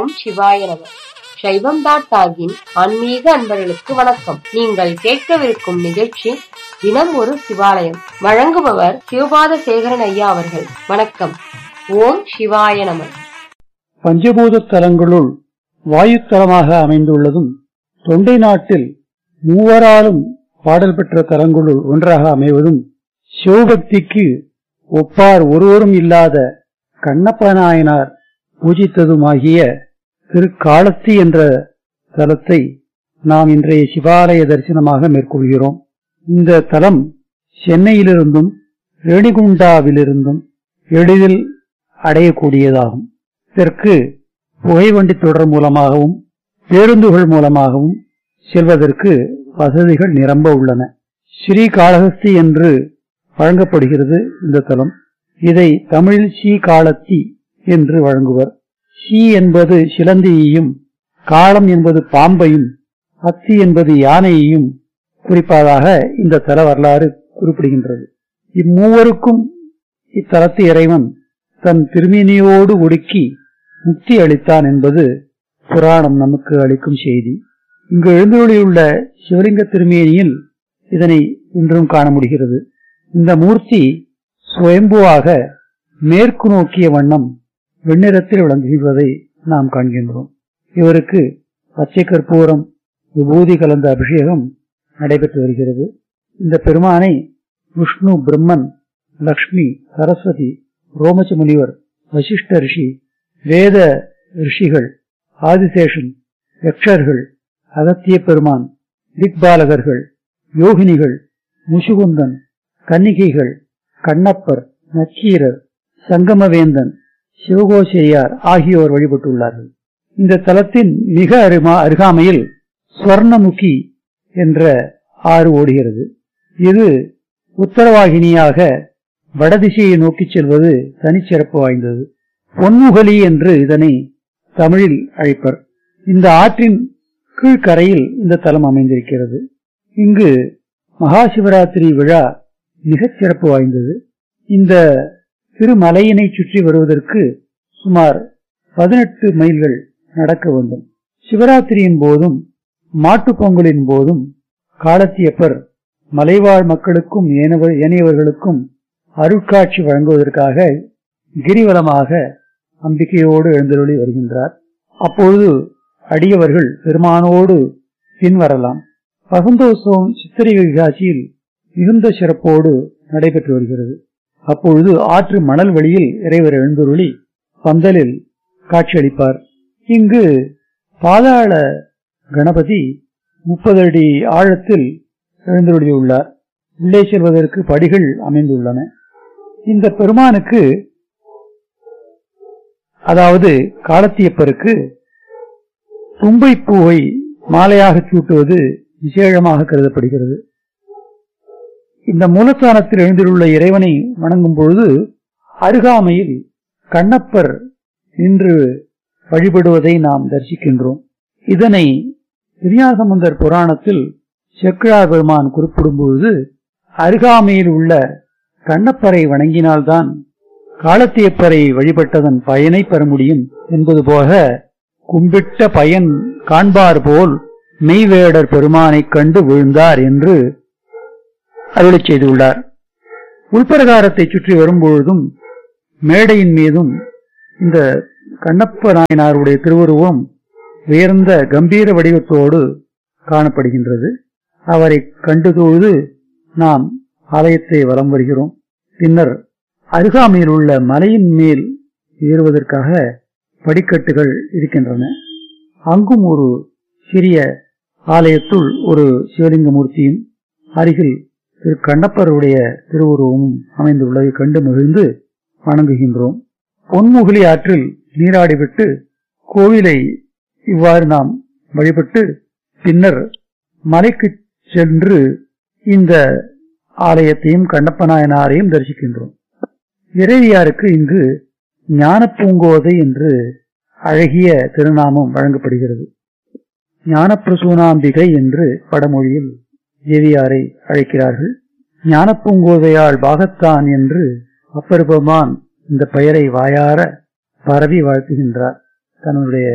ஓம் சிவாய நம. சைவம்.org-இன் ஆன்மீக அன்பர்களுக்கு வணக்கம். நீங்கள் கேட்கவிருக்கும் நிகழ்ச்சி தினம் ஒரு சிவாலயம். வழங்குபவர் சிவபாத சேகரன் ஐயா அவர்கள். வணக்கம். ஓம் சிவாய நம. பஞ்சபூத தலங்களுள் வாயுத்தலமாக அமைந்துள்ளதும் தொண்டை நாட்டில் மூவராலும் பாடல் பெற்ற தலங்களுள் ஒன்றாக அமைவதும் சிவபக்திக்கு ஒப்பார் ஒருவரும் இல்லாத கண்ணப்ப நாயனார் பூஜித்ததுமாகிய திருக்காலத்தி என்ற தலத்தை நாம் இன்றைய சிவாலய தரிசனமாக மேற்கொள்கிறோம். இந்த தலம் சென்னையிலிருந்தும் ரேணிகுண்டாவிலிருந்தும் எளிதில் அடையக்கூடியதாகும். இதற்கு புகைவண்டி தொடர் மூலமாகவும் பேருந்துகள் மூலமாகவும் செல்வதற்கு வசதிகள் நிரம்ப உள்ளன. ஸ்ரீகாளஹஸ்தி என்று வழங்கப்படுகிறது இந்த தலம். இதை தமிழில் ஸ்ரீகாளத்தி என்று வழங்குவர். ஸ்ரீ என்பது சிலந்தியையும், காளம் என்பது பாம்பையும், அத்தி என்பது யானையையும் குறிப்பதாக இந்த தல வரலாறு குறிப்பிடுகின்றது. இம்மூவருக்கும் இத்தலத்து இறைவன் தன் திருமேனியோடு ஒடுக்கி முக்தி அளித்தான் என்பது புராணம் நமக்கு அளிக்கும் செய்தி. இங்கு எழுந்தருளியுள்ள சிவலிங்க திருமேனியில் இதனை இன்றும் காண முடிகிறது. இந்த மூர்த்தி சுயம்புவாக மேற்கு நோக்கிய வண்ணம் வெண்ணிறத்தில் விளங்குவதை நாம் காண்கின்றோம். இவருக்கு பச்சை கற்பூரம் விபூதி கலந்த அபிஷேகம் நடைபெற்று வருகிறது. இந்த பெருமானை விஷ்ணு, பிரம்மன், லக்ஷ்மி, சரஸ்வதி, ரோமச்ச முனிவர், வசிஷ்ட ரிஷி, வேத ரிஷிகள், ஆதிசேஷன், யக்ஷர்கள், அகத்திய பெருமான், திக்பாலகர்கள், யோகினிகள், முசுகுந்தன், கன்னிகைகள், கண்ணப்பர், நக்கீரர், சங்கமவேந்தன், சிவகோசையார் ஆகியோர் வழிபட்டுள்ளார்கள். இந்த தலத்தின் மிக அருகாமையில் ஸ்வர்ணமுகி என்ற ஆறு ஓடுகிறது. இது உத்தரவாகினியாக வடதிசையை நோக்கி செல்வது தனிச்சிறப்பு வாய்ந்தது. பொன்முகலி என்று இதனை தமிழில் அழைப்பர். இந்த ஆற்றின் கீழ்கரையில் இந்த தலம் அமைந்திருக்கிறது. இங்கு மகாசிவராத்திரி விழா மிகச் சிறப்பு வாய்ந்தது. இந்த திருமலையினை சுற்றி வருவதற்கு சுமார் 18 மைல்கள் நடக்க வேண்டும். சிவராத்திரியின் போதும் மாட்டுப் பொங்கலின் போதும் காலத்தியப்பர் மலைவாழ் மக்களுக்கும் ஏனையவர்களுக்கும் அருட்காட்சி வழங்குவதற்காக கிரிவலமாக அம்பிகையோடு எழுந்தருளி வருகின்றார். அப்பொழுது அடியவர்கள் பெருமானோடு பின்வரலாம். பகுந்தோத்சவம் சித்திரை வைகாசியில் மிகுந்த சிறப்போடு நடைபெற்று வருகிறது. அப்பொழுது ஆற்று மணல் வழியில் இறைவர் எழுந்தருளி பந்தலில் காட்சியளிப்பார். இங்கு பாதாள கணபதி 30 அடி ஆழத்தில் எழுந்தருளியுள்ளார். உள்ளே செல்வதற்கு படிகள் அமைந்துள்ளன. இந்த பெருமானுக்கு, அதாவது காலத்தியப்பருக்கு, தும்பை பூவை மாலையாக சூட்டுவது விசேஷமாக கருதப்படுகிறது. இந்த மூலஸ்தானத்தில் எழுந்துள்ள இறைவனை வணங்கும் பொழுது அருகாமையில் கண்ணப்பர் நின்று வழிபடுவதை நாம் தரிசிக்கின்றோம். இதனை திருஞானசம்பந்தர் புராணத்தில் செக்கிழார் பெருமான் குறிப்பிடும் பொழுது அருகாமையில் உள்ள கண்ணப்பரை வணங்கினால்தான் காலத்தியப்பரை வழிபட்டதன் பயனை பெற முடியும் என்பது போக கும்பிட்ட பயன் காண்பார் போல் மெய்வேடர் பெருமானை கண்டு விழுந்தார் என்று அருளி செய்துள்ளார். உள்பிரகாரத்தை சுற்றி வரும்பொழுதும் மேடையின் மீதும் இந்த கண்ணப்ப நாயனாருடைய திருவுருவம் உயர்ந்த கம்பீர வடிவத்தோடு காணப்படுகின்றது. அவரை கண்டு தொழுது நாம் ஆலயத்தை வலம் வருகிறோம். பின்னர் அருகாமையில் உள்ள மலையின் மேல் ஏறுவதற்காக படிக்கட்டுகள் இருக்கின்றன. அங்கும் ஒரு சிறிய ஆலயத்துள் ஒரு சிவலிங்க மூர்த்தியும் அருகில் திரு கண்ணப்பருடைய திருவுருவமும் அமைந்துள்ளதை கண்டு மகிழ்ந்து வணங்குகின்றோம். பொன்முகலி ஆற்றில் நீராடிவிட்டு கோவிலை இவ்வாறு நாம் வழிபட்டு பின்னர் மலைக்கு சென்று இந்த ஆலயத்தையும் கண்ணப்ப நாயனாரையும் தரிசிக்கின்றோம். இறைவியாருக்கு இங்கு ஞான பூங்கோதை என்று அழகிய திருநாமம் வழங்கப்படுகிறது. ஞானப்பிரசூனாம்பிகை என்று வடமொழியில் தேவியாரை அழைக்கிறார்கள். ஞானப்பூங்கோதையாள் பாகத்தான் என்று அப்பெருமான் இந்த பெயரை வாயார பரவி வாழ்த்துகின்றார். தன்னுடைய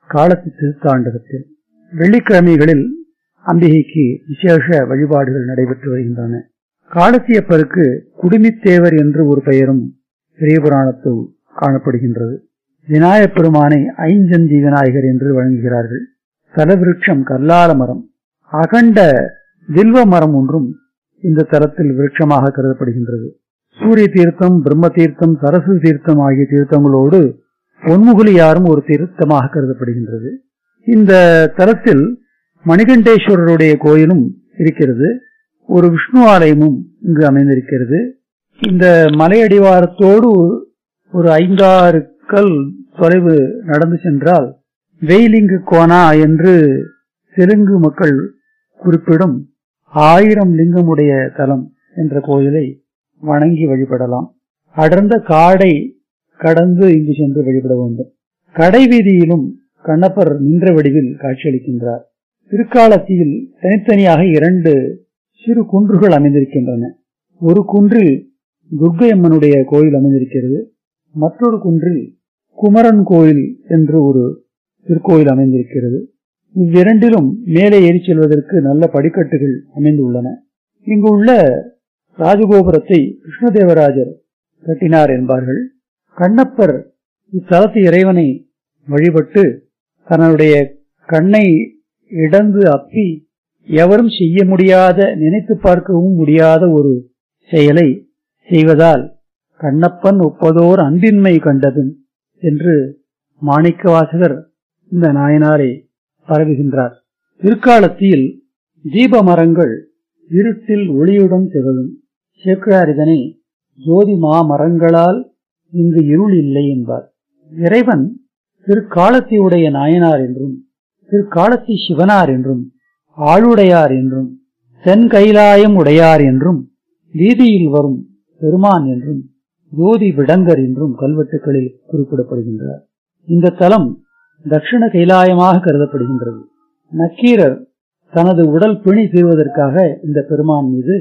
காலத்தி திருத்தாண்டகத்தில் வெள்ளிக்கிழமைகளில் அம்பிகைக்கு விசேஷ வழிபாடுகள் நடைபெற்று வருகின்றன. காலத்தியப்பருக்கு குடுமித்தேவர் என்று ஒரு பெயரும் பெரிய புராணத்தில் காணப்படுகின்றது. விநாயகப் பெருமானை ஐஞ்சந்தி விநாயகர் என்று வழங்குகிறார்கள். தலவிருட்சம் கல்லால மரம், அகண்ட வில்வ மரம் ஒன்றும் இந்த தலத்தில் விருட்சமாக கருதப்படுகின்றது. சூரிய தீர்த்தம், பிரம்ம தீர்த்தம், சரஸ்வதி தீர்த்தம் ஆகிய தீர்த்தங்களோடு பொன்முகுலியாரும் ஒரு தீர்த்தமாக கருதப்படுகின்றது. இந்த தலத்தில் மணிகண்டேஸ்வரருடைய கோயிலும் இருக்கிறது. ஒரு விஷ்ணு ஆலயமும் இங்கு அமைந்திருக்கிறது. இந்த மலையடிவாரத்தோடு ஒரு 5-6 கல் தொலைவு நடந்து சென்றால் வெயிலிங்கு கோனா என்று தெலுங்கு மக்கள் குறிப்பிடும் 1000 லிங்கமுடைய தலம் என்ற கோயிலை வணங்கி வழிபடலாம். அடர்ந்த காடை கடந்து இங்கு சென்று வழிபட வேண்டும். கடை வீதியிலும் கண்ணப்பர் நின்ற வடிவில் காட்சியளிக்கின்றார். திருக்காலத்தியில் தனித்தனியாக 2 சிறு குன்றுகள் அமைந்திருக்கின்றன. ஒரு குன்றில் துர்க்கையம்மனுடைய கோயில் அமைந்திருக்கிறது. மற்றொரு குன்றில் குமரன் கோயில் என்று ஒரு திருக்கோயில் அமைந்திருக்கிறது. இவ்விரண்டிலும் மேலே ஏறி செல்வதற்கு நல்ல படிக்கட்டுகள் அமைந்துள்ளன. இங்கு உள்ள ராஜகோபுரத்தை கிருஷ்ணதேவராஜர் கட்டினார் என்பார்கள். கண்ணப்பர் இத்தலத்து இறைவனை வழிபட்டு தன்னுடைய கண்ணை இடந்து அப்பி எவரும் செய்ய முடியாத, நினைத்து பார்க்கவும் முடியாத ஒரு செயலை செய்வதால் கண்ணப்பன் ஒப்பதோர் அன்பின்மை கண்டதும் என்று மாணிக்கவாசகர் இந்த நாயனாரை பரவுகின்றார். திருக்காலத்தில் தீப மரங்கள் இருட்டில் ஒளியுடன் திகழும். சேக்கிழார் இதனை ஜோதி மா மரங்களால் இங்கு இருள் இல்லை என்பார். இறைவன் திருக்காலத்தியுடைய நாயனார் என்றும், திருக்காலத்தி சிவனார் என்றும், ஆளுடையார் என்றும், தென் கைலாயம் உடையார் என்றும், வீதியில் வரும் பெருமான் என்றும், ஜோதி விடங்கர் என்றும் கல்வெட்டுகளில் குறிப்பிடப்படுகின்றார். இந்த தலம் தட்சிண கைலாயமாக கருதப்படுகின்றது. நக்கீரர் தனது உடல் பிணி தீர்வதற்காக இந்த பெருமான் மீது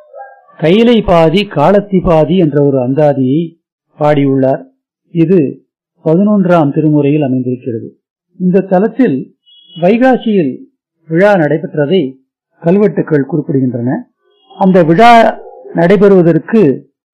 கைலை பாதி காலத்தி பாதி என்ற ஒரு அந்தாதியை பாடியுள்ளார். இது 11ஆம் திருமுறையில் அமைந்திருக்கிறது. இந்த தலத்தில் வைகாசியில் விழா நடைபெற்றதை கல்வெட்டுக்கள் குறிப்பிடுகின்றன. அந்த விழா நடைபெறுவதற்கு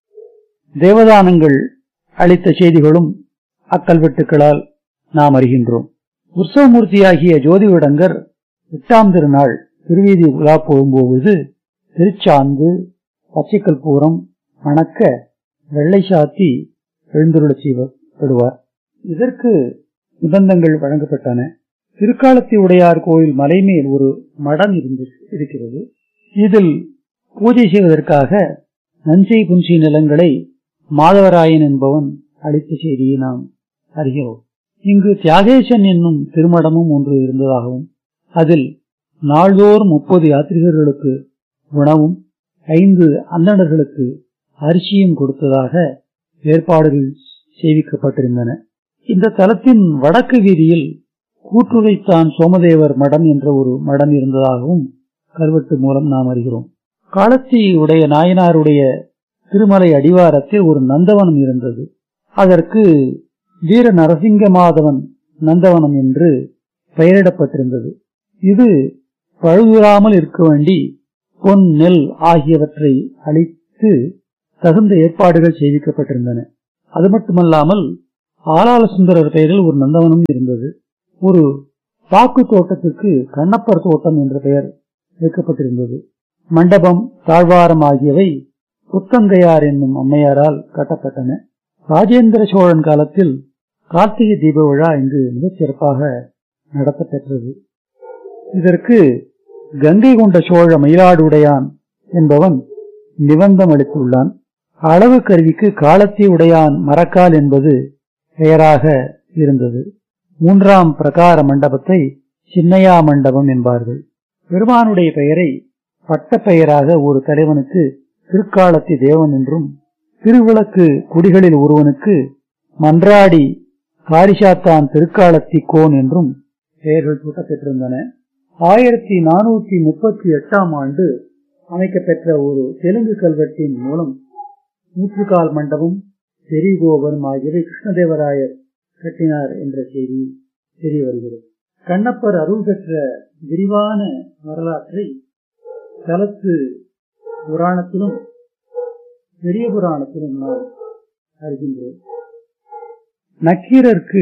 தேவதானங்கள் அளித்த செய்திகளும் அக்கல்வெட்டுக்களால் நாம் அறிகின்றோம். உற்சவமூர்த்தியாகிய ஜோதி விடங்கர் 8ஆம் திருநாள் திருவீதி உலா போகும்போது திருச்சாந்து, பச்சைக்கல்பூரம் மணக்க வெள்ளை சாத்தி எழுந்துருளச் செய்யப்படுவார். இதற்கு நிபந்தங்கள் வழங்கப்பட்டன. திருக்காலத்தி உடையார் கோயில் மலைமேல் ஒரு மடம் இருக்கிறது. இதில் பூஜை செய்வதற்காக நஞ்சை புன்சி நிலங்களை மாதவராயன் என்பவன் அளித்த செய்தியை நாம் அறிகிறோம். இங்கு தியாகேசன் என்னும் திருமடமும் ஒன்று இருந்ததாகவும் அதில் நாள்தோறும் 30 யாத்ரிகர்களுக்கு உணவும் 5 அந்தணர்களுக்கு அரிசியும் கொடுத்ததாக ஏற்பாடுகள் செய்விக்கப்பட்டிருந்தன. இந்த தலத்தின் வடக்கு வீதியில் கூற்றுரைத்தான் சோமதேவர் மடம் என்ற ஒரு மடம் இருந்ததாகவும் கல்வெட்டு மூலம் நாம் அறிகிறோம். காலத்தி உடைய நாயனாருடைய திருமலை அடிவாரத்தில் ஒரு நந்தவனம் இருந்தது. அதற்கு வீர நரசிங்க மாதவன் நந்தவனம் என்று பெயரிடப்பட்டிருந்தது. இது பழுதுறாமல் இருக்க வேண்டி பொன், நெல் ஆகியவற்றை அளித்து தகுந்த ஏற்பாடுகள் செய்விக்கப்பட்டிருந்தன. அது மட்டுமல்லாமல் ஆலால சுந்தரர் பெயரில் ஒரு நந்தவனம் இருந்தது. ஒரு பாக்கு தோட்டத்திற்கு கண்ணப்பர் தோட்டம் என்ற பெயர் வைக்கப்பட்டிருந்தது. மண்டபம், தாழ்வாரம் ஆகியவை புத்தங்கையார் என்னும் அம்மையாரால் கட்டப்பட்டன. ராஜேந்திர சோழன் காலத்தில் கார்த்திகை தீப விழா இங்கு மிகச் சிறப்பாக நடத்தப்பெற்றது. இதற்கு கங்கை கொண்ட சோழ மயிலாடுடையான் என்பவன் நிபந்தம் அளித்துள்ளான். அளவு கருவிக்கு காலத்தி உடையான் மரக்கால் என்பது பெயராக இருந்தது. 3ஆம் பிரகார மண்டபத்தை சின்னையா மண்டபம் என்பார்கள். பெருமானுடைய பெயரை பட்ட பெயராக ஒரு தலைவனுக்கு திருக்காலத்தி தேவன் என்றும், திருவிளக்கு குடிகளில் ஒருவனுக்கு மன்றாடி காரிசாத்தான் திருக்காலத்தி கோன் என்றும் பெயர்கள் சூட்டப்பெற்றிருந்தன. 1438ஆம் ஆண்டு அமைக்கப்பெற்ற ஒரு தெலுங்கு கல்வெட்டின் மூலம் நூற்றுக்கால் மண்டபம், பெரிய கோபுரம் ஆகியவை கிருஷ்ணதேவராயர் கட்டினார் என்ற செய்தி தெரிய வருகிறது. கண்ணப்பர் அருள் பெற்ற விரிவான வரலாற்றை தலத்து புராணத்திலும் பெரிய புராணத்திலும் நாம் அறிகின்றோம். நக்கீரருக்கு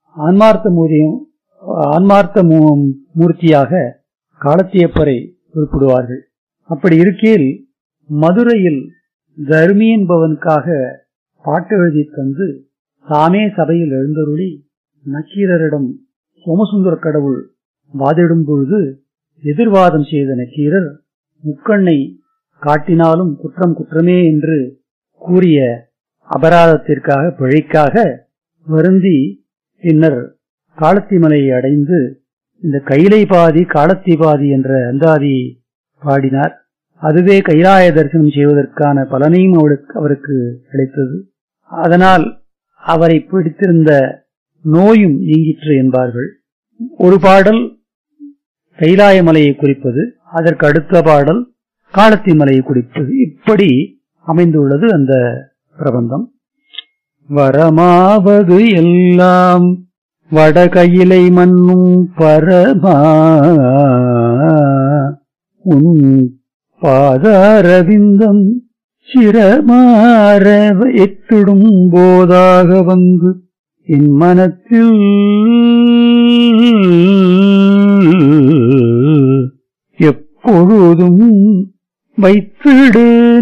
ஆன்மார்த்த மூர்த்தியாக காலத்தியப்பரை குறிப்பிடுவார்கள். அப்படி இருக்கையில் மதுரையில் தர்மி என்பவனுக்காக பாட்டு எழுதி தந்து தாமே சபையில் எழுந்தருளி நக்கீரரிடம் சோமசுந்தர கடவுள் வாதிடும் பொழுது எதிர்வாதம் செய்த நக்கீரர் முக்கண்ணை காட்டினாலும் குற்றம் குற்றமே என்று கூறிய அபராதத்திற்காக பிழைக்காக வருந்தி பின்னர் காலத்திமலையை அடைந்து இந்த கைலை பாதி காலத்தி பாதி என்ற அந்தாதியை பாடினார். அதுவே கைலாய தரிசனம் செய்வதற்கான பலனையும் அவருக்கு கிடைத்தது. அதனால் அவரை பிடித்திருந்த நோயும் நீங்கிற்று என்பார்கள். ஒரு பாடல் கைலாய மலையை குறிப்பது, அதற்கு அடுத்த பாடல் காலத்தி மலையை குறிப்பது. இப்படி அமைந்துள்ளது அந்த பிரபந்தம். வரமாவது எல்லாம் வடகையிலை மன்னும் பரமா உன் பாதாரவிந்தம் சிரமார எத்திடும் போதாக வந்து என் மனத்தில் எப்பொழுதும் வைத்திடு